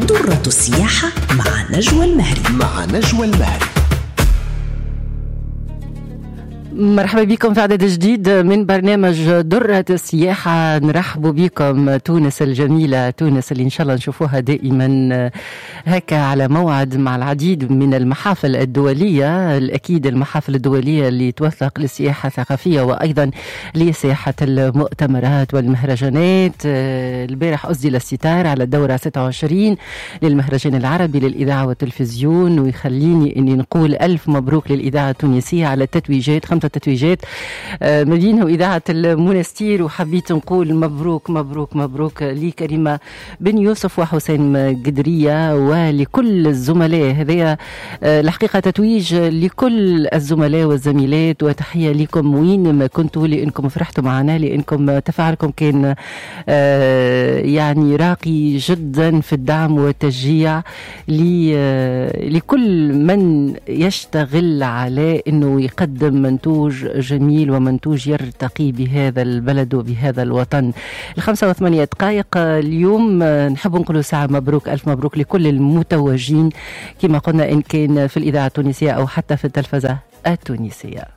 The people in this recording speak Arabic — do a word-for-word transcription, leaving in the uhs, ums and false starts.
درة السياحة مع نجوى المهري. مع نجوى المهري. مرحبا بكم في عدد جديد من برنامج درة السياحة. نرحب بكم تونس الجميلة، تونس اللي إن شاء الله نشوفوها دائما هكا على موعد مع العديد من المحافل الدولية. الأكيد المحافل الدولية اللي توثق للسياحة الثقافية وأيضا لسياحة المؤتمرات والمهرجانات. البارح أسدل الستار على الدورة ستة وعشرين للمهرجان العربي للإذاعة والتلفزيون، ويخليني أني نقول ألف مبروك للإذاعة التونسية على التتويجات، خمسة تتويجات ما بينها إذاعة المنستير. وحبيت نقول مبروك مبروك مبروك لكريمة بن يوسف وحسين قدرية ولكل الزملاء. هذا الحقيقة تتويج لكل الزملاء والزميلات، وتحية لكم وين ما كنتوا، لأنكم فرحتوا معنا، لأنكم تفاعلكم كان يعني راقي جدا في الدعم والتشجيع لكل من يشتغل على أنه يقدم منتوج جميل ومنتوج يرتقي بهذا البلد وبهذا الوطن. الخمسة وثمانية دقائق اليوم نحب نقول ساعة مبروك، ألف مبروك لكل المتوجين كما قلنا، إن كان في الإذاعة التونسية أو حتى في التلفزة التونسية.